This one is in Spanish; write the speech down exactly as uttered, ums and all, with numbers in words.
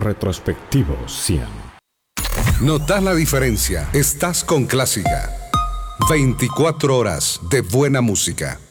Retrospectivo cien. ¿Notas la diferencia? Estás con Clásica. veinticuatro horas de buena música.